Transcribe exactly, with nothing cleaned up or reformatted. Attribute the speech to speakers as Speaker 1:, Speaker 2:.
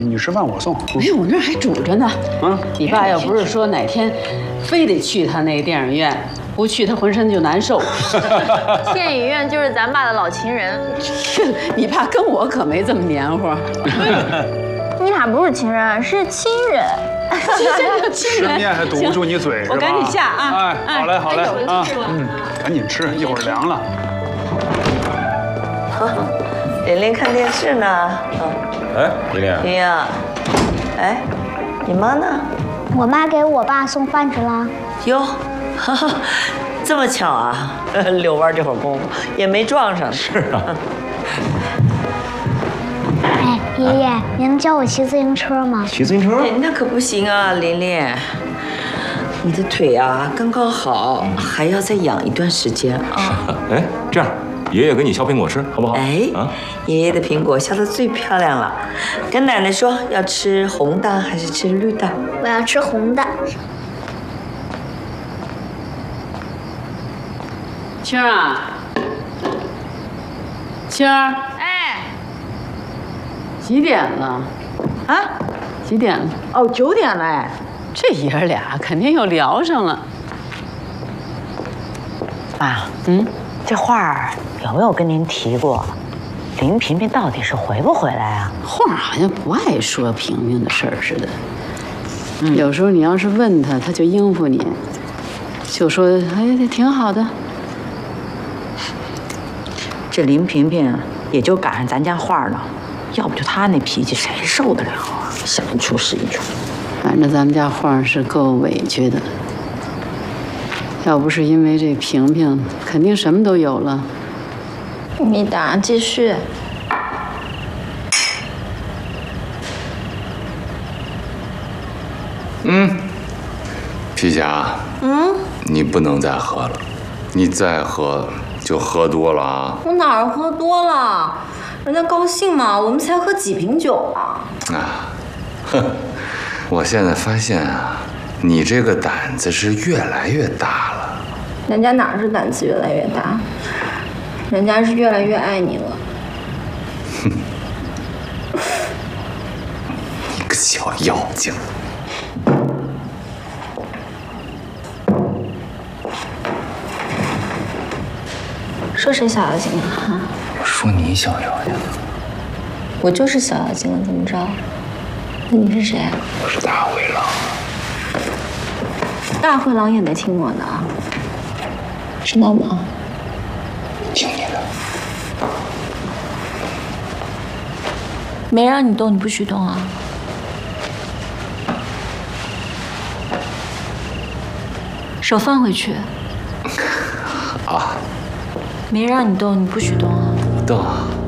Speaker 1: 你吃饭我送。
Speaker 2: 哎呦，我那儿还煮着呢。
Speaker 1: 嗯，
Speaker 2: 你爸要不是说哪天非得去他那个电影院，不去他浑身就难受。
Speaker 3: 电影院就是咱爸的老情人。
Speaker 2: 你爸跟我可没这么黏糊。
Speaker 3: 你俩不是情人，是亲人。
Speaker 1: 吃面还堵不住你嘴是吧？
Speaker 2: 我赶紧下啊！
Speaker 1: 哎，好嘞，好嘞啊，嗯，赶紧吃，一会儿凉了。
Speaker 4: 玲玲看电视呢。
Speaker 5: 哎，玲玲。
Speaker 4: 玲玲，哎，你妈呢？
Speaker 6: 我妈给我爸送饭去了。
Speaker 4: 哟，哈哈，这么巧啊！遛弯这会儿功夫也没撞上。
Speaker 5: 是啊。
Speaker 6: 哎，爷爷，您能教我骑自行车吗？
Speaker 5: 骑自行车？
Speaker 4: 哎，那可不行啊，玲玲，你的腿啊刚刚好，还要再养一段时间啊。
Speaker 5: 哎，这样，爷爷给你削苹果吃，好不好？
Speaker 4: 哎，啊，爷爷的苹果削得最漂亮了，跟奶奶说要吃红的还是吃绿的？
Speaker 6: 我要吃红的。
Speaker 2: 青儿啊，青儿，
Speaker 3: 哎，
Speaker 2: 几点了？
Speaker 3: 啊，
Speaker 2: 几点了？
Speaker 3: 哦，九点了哎。
Speaker 2: 这爷儿俩肯定又聊上了。
Speaker 7: 妈，
Speaker 2: 嗯，
Speaker 7: 这话儿有没有跟您提过？林萍萍到底是回不回来啊？
Speaker 2: 话好像不爱说萍萍的事儿似的。嗯，有时候你要是问他，他就应付你，就说哎挺好的。
Speaker 7: 这林萍萍也就赶上咱家话了，要不就她那脾气，谁受得了啊？想一出是一出。
Speaker 2: 反正咱们家话是够委屈的，要不是因为这萍萍，肯定什么都有了。
Speaker 3: 米达，继续。
Speaker 8: 嗯，皮霞，嗯，你不能再喝了，你再喝就喝多了啊！
Speaker 9: 我哪儿喝多了？人家高兴嘛，我们才喝几瓶酒啊！
Speaker 8: 啊，哼，我现在发现啊，你这个胆子是越来越大了。
Speaker 9: 人家哪是胆子越来越大，人家是越来越爱你了。
Speaker 8: 哼，你个小妖精！
Speaker 9: 说谁小妖精啊？
Speaker 8: 我说你小妖精，
Speaker 9: 我就是小妖精了，怎么着？那你是谁？
Speaker 8: 我是大灰狼。
Speaker 9: 大灰狼也得听我的啊，知道吗？
Speaker 8: 听你的。
Speaker 9: 没让你动，你不许动啊！手放回去。
Speaker 8: 啊。
Speaker 9: 没让你动，你不许动啊！
Speaker 8: 不动。